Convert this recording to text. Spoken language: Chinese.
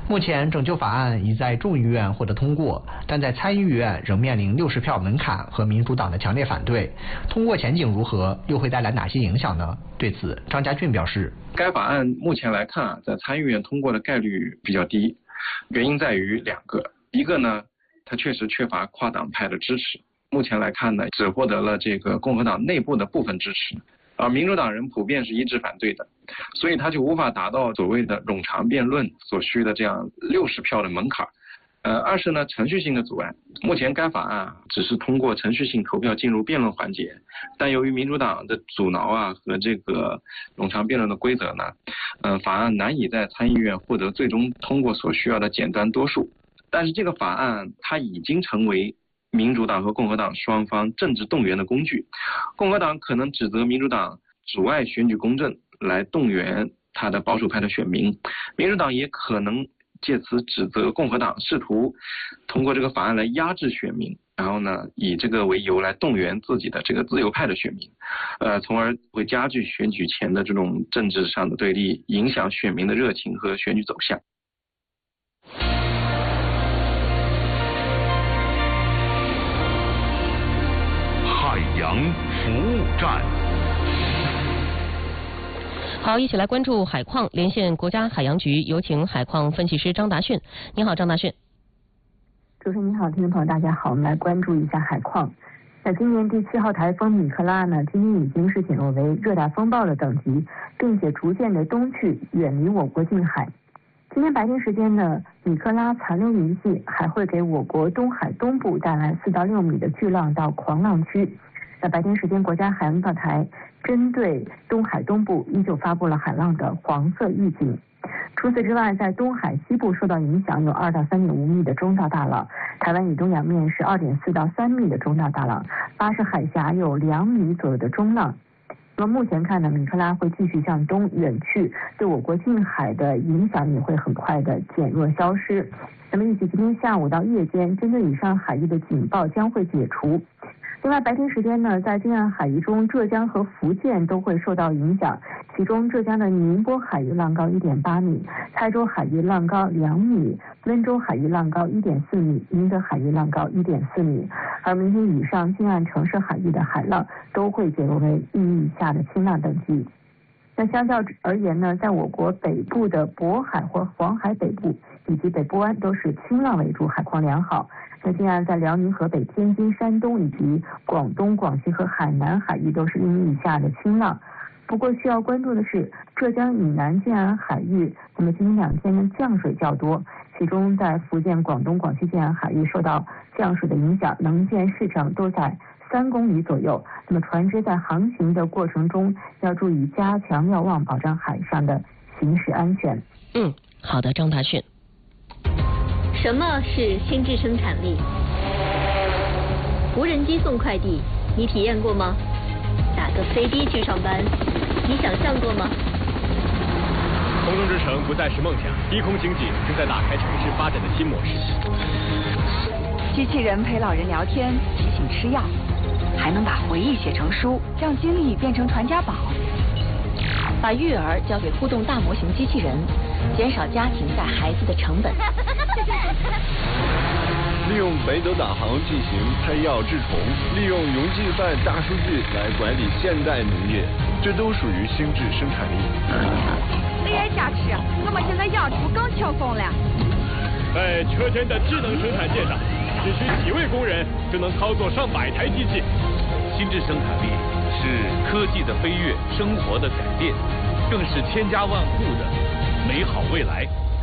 目前拯救法案已在众议院获得通过，但在参议院仍面临60票门槛和民主党的强烈反对。通过前景如何，又会带来哪些影响呢？对此，张家俊表示， 该法案目前来看在参议院通过的概率比较低，原因在于2个，一个呢，它确实缺乏跨党派的支持，目前来看呢，只获得了这个共和党内部的部分支持。而民主党人普遍是一致反对的，所以他就无法达到所谓的冗长辩论所需的这样60票的门槛。二是呢，程序性的阻碍。目前该法案只是通过程序性投票进入辩论环节，但由于民主党的阻挠和这个冗长辩论的规则呢，法案难以在参议院获得最终通过所需要的简单多数。但是这个法案它已经成为民主党和共和党双方政治动员的工具，共和党可能指责民主党阻碍选举公正来动员他的保守派的选民，民主党也可能借此指责共和党试图通过这个法案来压制选民，然后呢以这个为由来动员自己的这个自由派的选民，从而会加剧选举前的这种政治上的对立，影响选民的热情和选举走向。 海洋服务站。 好，一起来关注海况，连线国家海洋局，有请海况分析师张达迅。你好，张达迅。 主持人你好，听众朋友大家好，我们来关注一下海况。那今年第7号台风米克拉呢，今天已经是减弱为热带风暴的等级，并且逐渐的东去，远离我国近海。今天白天时间呢，米克拉残留云系还会给我国东海东部带来4到6米的巨浪到狂浪区。在白天时间，国家海洋电台针对东海东部依旧发布了海浪的黄色预警。除此之外，在东海西部受到影响有2到3.5米的中到大浪，台湾以东洋面是2.4到3米的中到大浪，巴士海峡有2米左右的中浪。那么目前看呢，米克拉会继续向东远去，对我国近海的影响也会很快的减弱消失。那么预计今天下午到夜间，针对以上海域的警报将会解除。另外，白天时间呢，在近岸海域中，浙江和福建都会受到影响。其中，浙江的宁波海域浪高1.8米，台州海域浪高2米，温州海域浪高1.4米，宁德海域浪高1.4米。而明天以上近岸城市海域的海浪都会减弱为1米以下的轻浪等级。那相较而言呢，在我国北部的渤海或黄海北部以及北部湾都是轻浪为主，海况良好。那近岸在辽宁、河北、天津、山东以及广东、广西和海南海域都是1米以下的轻浪。不过需要关注的是，浙江以南近岸海域，那么今天2天的降水较多，其中在福建、广东、广西近岸海域受到降水的影响，能见视程都在3公里左右。那么船只在航行的过程中要注意加强瞭望，保障海上的行驶安全。 好的，张达迅。 什么是心智生产力？无人机送快递，你体验过吗？打个飞的去上班，你想象过吗？ 空中之城不再是梦想，低空经济正在打开城市发展的新模式。 机器人陪老人聊天，提醒吃药，还能把回忆写成书，让经历变成传家宝。 把育儿交给互动大模型机器人，减少家庭带孩子的成本。 利用北斗导航进行配药治虫，利用云计算大数据来管理现代农业，这都属于心智生产力。 你也想吃？我们现在养猪更轻松了。 在车间的智能生产线上，只需几位工人就能操作上百台机器。 心智生产力是科技的飞跃，生活的改变，更是千家万户的美好未来。